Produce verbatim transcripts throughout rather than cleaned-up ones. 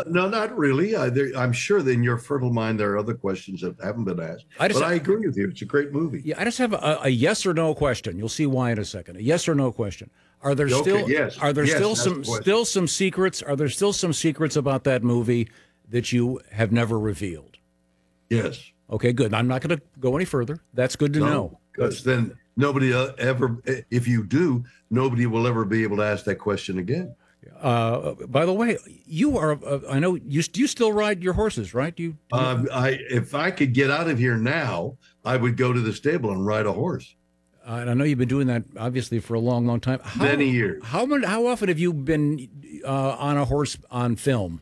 no, not really. I, there, I'm sure that in your fertile mind there are other questions that haven't been asked. I just, but I agree with you. It's a great movie. Yeah, I just have a, a yes or no question. You'll see why in a second. A yes or no question. Are there Okay, still yes. are there Yes, still that's some the question. still some secrets? Are there still some secrets about that movie that you have never revealed? Yes. Okay, good. I'm not going to go any further. That's good to No, know. because then nobody uh, ever, if you do, nobody will ever be able to ask that question again. Uh, by the way, you are. Uh, I know you. Do you still ride your horses? Right? Do you? Do you Um, I, if I could get out of here now, I would go to the stable and ride a horse. uh, and I know you've been doing that obviously for a long, long time. How, Many years. How many? How often have you been uh, on a horse on film?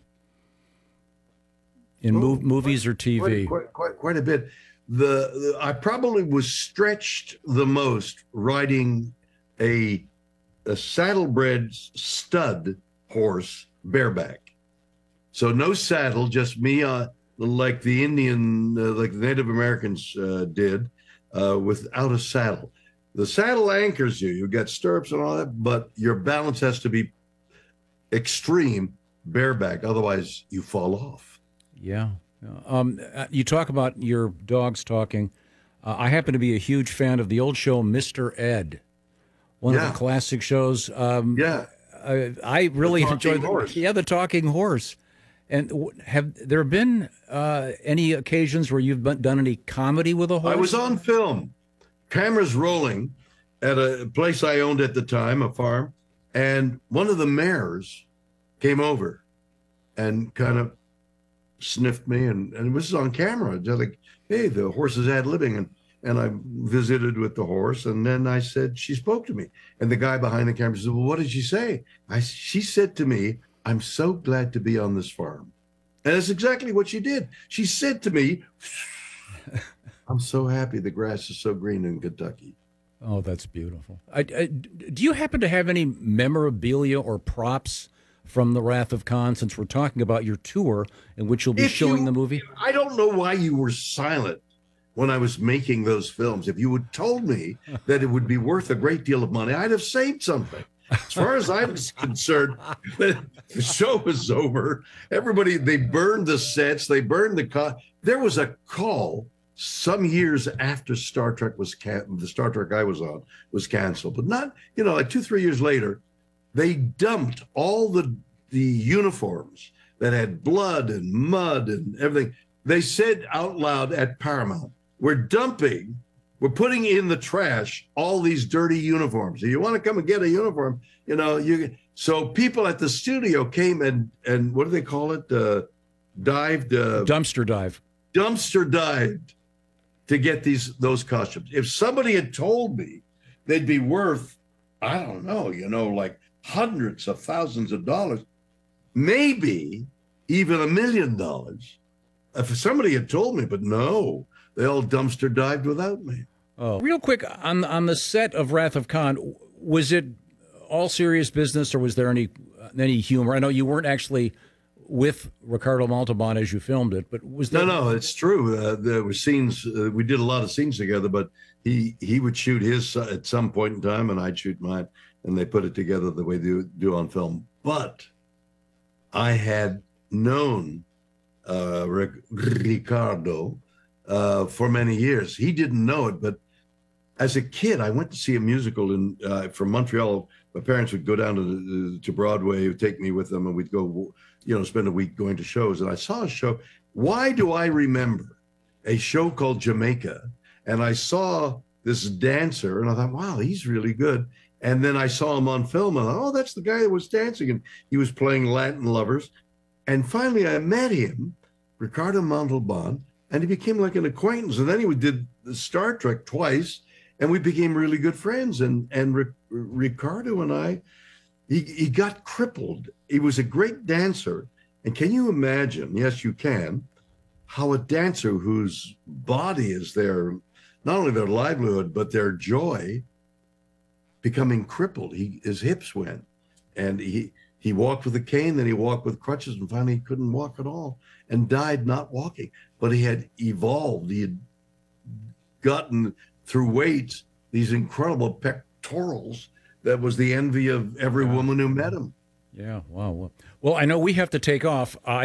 In Oh, mov- movies quite, or T V? Quite, quite, quite, quite a bit. The, the I probably was stretched the most riding a a saddlebred stud horse bareback. So no saddle, just me, uh, like the Indian, uh, like the Native Americans uh, did, uh, without a saddle. The saddle anchors you. You've got stirrups and all that, but your balance has to be extreme bareback. Otherwise, you fall off. Yeah. Um, uh, you talk about your dogs talking. Uh, I happen to be a huge fan of the old show Mister Ed, one Yeah. of the classic shows. Um, Yeah. I, I really The enjoy talking the horse. yeah the talking horse. And w- have there been uh, any occasions where you've been, done any comedy with a horse? I was on film, cameras rolling at a place I owned at the time, a farm, and one of the mares came over and kind of sniffed me, and, and this is on camera. They're like, hey, the horse is ad libbing. And, and I visited with the horse, and then I said, she spoke to me. And the guy behind the camera said, well, what did she say? I, she said to me, I'm so glad to be on this farm. And that's exactly what she did. She said to me, I'm so happy the grass is so green in Kentucky. Oh, that's beautiful. I, I, do you happen to have any memorabilia or props from the Wrath of Khan, since we're talking about your tour in which you'll be If showing you- the movie? I don't know why you were silent when I was making those films. If you had told me that it would be worth a great deal of money, I'd have saved something. As far as I was concerned, the show was over. Everybody, they burned the sets, they burned the co- There was a call some years after Star Trek was can- the Star Trek I was on was canceled, but not, you know, like two, three years later, they dumped all the the uniforms that had blood and mud and everything. They said out loud at Paramount, we're dumping, we're putting in the trash all these dirty uniforms. If you want to come and get a uniform, you know, you. So people at the studio came and and what do they call it? Uh, dived, uh, Dumpster dive. dumpster dived to get these those costumes. If somebody had told me they'd be worth, I don't know, you know, like hundreds of thousands of dollars, maybe even a million dollars. If somebody had told me, but no, they all dumpster dived without me. Oh, real quick on on the set of Wrath of Khan, was it all serious business or was there any any humor? I know you weren't actually with Ricardo Montalban as you filmed it, but was there? No, no, it's true. Uh, there were scenes. Uh, we did a lot of scenes together, but he he would shoot his at some point in time, and I'd shoot mine, and they put it together the way they do on film. But I had known uh, Ric- Ricardo uh, for many years. He didn't know it, but as a kid, I went to see a musical in uh, from Montreal. My parents would go down to the, to Broadway, take me with them, and we'd go, you know, spend a week going to shows. And I saw a show. Why do I remember a show called Jamaica? And I saw this dancer, and I thought, wow, he's really good. And then I saw him on film, and I thought, oh, that's the guy that was dancing, and he was playing Latin Lovers. And finally, I met him, Ricardo Montalban, and he became like an acquaintance. And then he did the Star Trek twice, and we became really good friends. And and Ric- Ricardo and I, he, he got crippled. He was a great dancer. And can you imagine, yes, you can, how a dancer whose body is their, not only their livelihood, but their joy, becoming crippled. He, his hips went. And he, he walked with a cane, then he walked with crutches, and finally he couldn't walk at all and died not walking. But he had evolved. He had gotten through weights these incredible pectorals that was the envy of every woman who met him. Yeah, wow. Well, I know we have to take off. I